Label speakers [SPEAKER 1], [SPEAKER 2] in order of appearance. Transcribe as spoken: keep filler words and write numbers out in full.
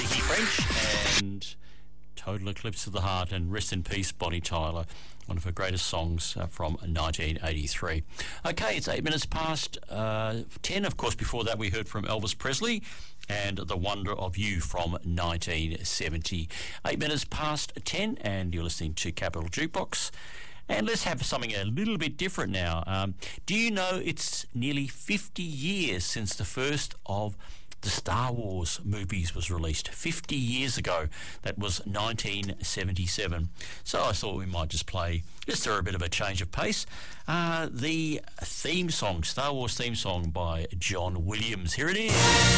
[SPEAKER 1] Nicky French and Total Eclipse of the Heart, and rest in peace, Bonnie Tyler, one of her greatest songs uh, from nineteen eighty-three. Okay, it's eight minutes past uh, ten. Of course, before that we heard from Elvis Presley and The Wonder of You from nineteen seventy. Eight minutes past ten, and you're listening to Capital Jukebox. And let's have something a little bit different now. Um, do you know it's nearly fifty years since the first of the Star Wars movies was released? fifty years ago. That was nineteen seventy-seven. So I thought we might just play, just for a bit of a change of pace, uh, the theme song, Star Wars theme song by John Williams. Here it is.